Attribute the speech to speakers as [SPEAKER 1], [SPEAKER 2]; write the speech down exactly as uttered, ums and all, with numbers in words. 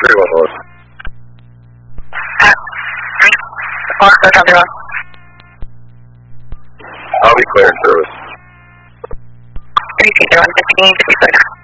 [SPEAKER 1] three one one. I'll be clearing service.
[SPEAKER 2] three two one fifteen, fifty-four.